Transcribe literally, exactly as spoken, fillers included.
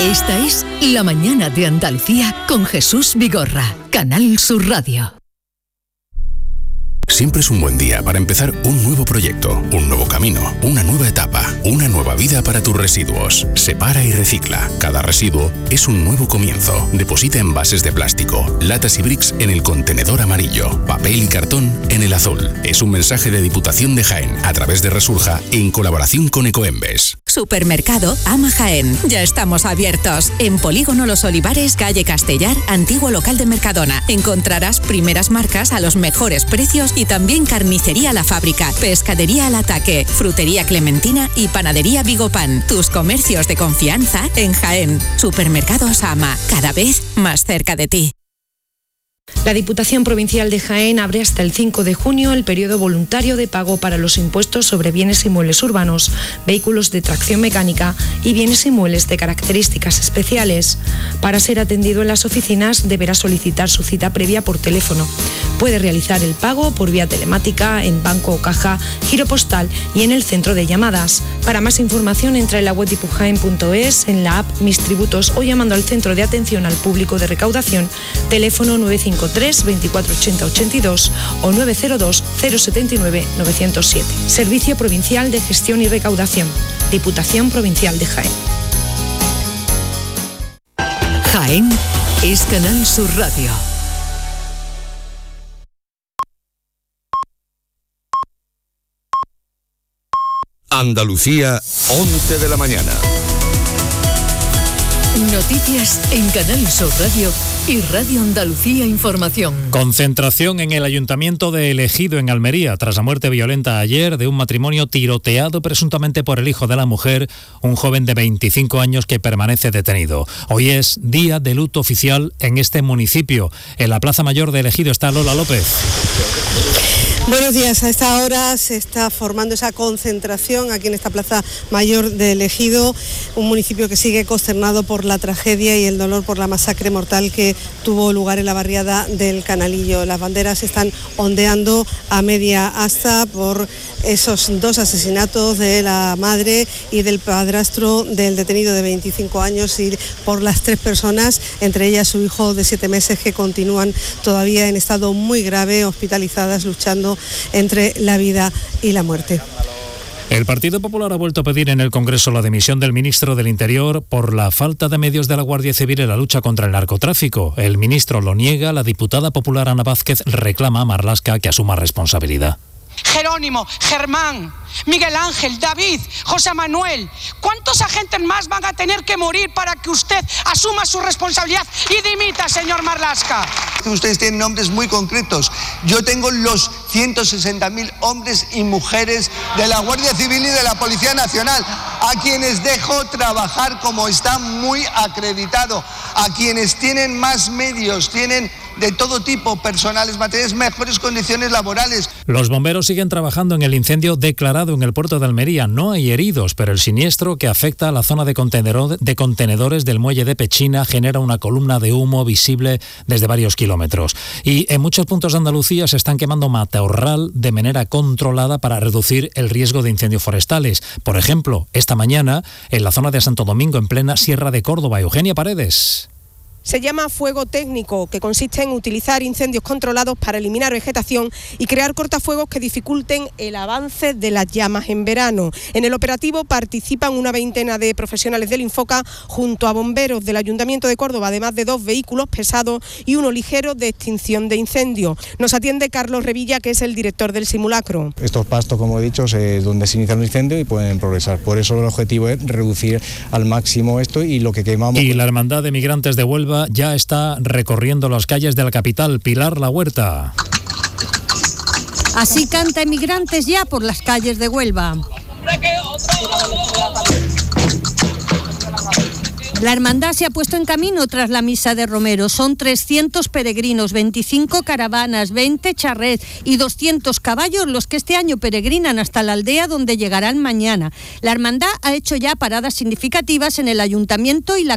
Esta es La Mañana de Andalucía con Jesús Vigorra, Canal Sur Radio. Siempre es un buen día para empezar un nuevo proyecto, un nuevo camino, una nueva etapa, una nueva vida para tus residuos. Separa y recicla. Cada residuo es un nuevo comienzo. Deposita envases de plástico, latas y bricks en el contenedor amarillo, papel y cartón en el azul. Es un mensaje de Diputación de Jaén a través de Resurja en colaboración con Ecoembes. Supermercado Ama Jaén. Ya estamos abiertos. En Polígono Los Olivares, calle Castellar, antiguo local de Mercadona. Encontrarás primeras marcas a los mejores precios y también carnicería La Fábrica, pescadería Al Ataque, frutería Clementina y panadería Vigopan. Tus comercios de confianza en Jaén. Supermercados Ama, cada vez más cerca de ti. La Diputación Provincial de Jaén abre hasta el cinco de junio el periodo voluntario de pago para los impuestos sobre bienes inmuebles urbanos, vehículos de tracción mecánica y bienes inmuebles de características especiales. Para ser atendido en las oficinas deberá solicitar su cita previa por teléfono. Puede realizar el pago por vía telemática, en banco o caja, giro postal y en el centro de llamadas. Para más información entra en la web dipujaen punto es, en la app Mis Tributos o llamando al Centro de Atención al Público de Recaudación, teléfono nueve cinco tres, veinticuatro ochenta, ochenta y dos o nueve cero dos, cero setenta y nueve, novecientos siete. Servicio Provincial de Gestión y Recaudación. Diputación Provincial de Jaén. Jaén es Canal Sur Radio. Andalucía, once de la mañana. Noticias en Canal Sur Radio y Radio Andalucía Información. Concentración en el Ayuntamiento de El Ejido, en Almería, tras la muerte violenta ayer de un matrimonio tiroteado presuntamente por el hijo de la mujer, un joven de veinticinco años que permanece detenido. Hoy es día de luto oficial en este municipio. En la Plaza Mayor de El Ejido está Lola López. Buenos días. A esta hora se está formando esa concentración aquí en esta Plaza Mayor de El Ejido, un municipio que sigue consternado por la tragedia y el dolor por la masacre mortal que tuvo lugar en la barriada del Canalillo. Las banderas están ondeando a media asta por esos dos asesinatos de la madre y del padrastro del detenido de veinticinco años y por las tres personas, entre ellas su hijo de siete meses, que continúan todavía en estado muy grave, hospitalizadas, luchando entre la vida y la muerte. El Partido Popular ha vuelto a pedir en el Congreso la dimisión del ministro del Interior por la falta de medios de la Guardia Civil en la lucha contra el narcotráfico. El ministro lo niega, la diputada popular Ana Vázquez reclama a Marlaska que asuma responsabilidad. Jerónimo, Germán, Miguel Ángel, David, José Manuel, ¿cuántos agentes más van a tener que morir para que usted asuma su responsabilidad y dimita, señor Marlaska? Ustedes tienen nombres muy concretos. Yo tengo los ciento sesenta mil hombres y mujeres de la Guardia Civil y de la Policía Nacional, a quienes dejo trabajar como está muy acreditado, a quienes tienen más medios, tienen de todo tipo, personales, materiales, mejores condiciones laborales. Los bomberos siguen trabajando en el incendio declarado en el puerto de Almería. No hay heridos, pero el siniestro que afecta a la zona de, contenedor, de contenedores del muelle de Pechina genera una columna de humo visible desde varios kilómetros. Y en muchos puntos de Andalucía se están quemando matorral de manera controlada para reducir el riesgo de incendios forestales. Por ejemplo, esta mañana en la zona de Santo Domingo, en plena Sierra de Córdoba. Eugenia Paredes. Se llama fuego técnico, que consiste en utilizar incendios controlados para eliminar vegetación y crear cortafuegos que dificulten el avance de las llamas en verano. En el operativo participan una veintena de profesionales del Infoca junto a bomberos del Ayuntamiento de Córdoba, además de dos vehículos pesados y uno ligero de extinción de incendios. Nos atiende Carlos Revilla, que es el director del simulacro. Estos pastos, como he dicho, es donde se inicia un incendio y pueden progresar. Por eso el objetivo es reducir al máximo esto y lo que quemamos. Y la Hermandad de Migrantes de Huelva ya está recorriendo las calles de la capital. Pilar La Huerta. Así canta Emigrantes ya por las calles de Huelva. La hermandad se ha puesto en camino tras la misa de Romero. Son trescientos peregrinos, veinticinco caravanas, veinte charrets y doscientos caballos los que este año peregrinan hasta la aldea donde llegarán mañana. La hermandad ha hecho ya paradas significativas en el ayuntamiento y la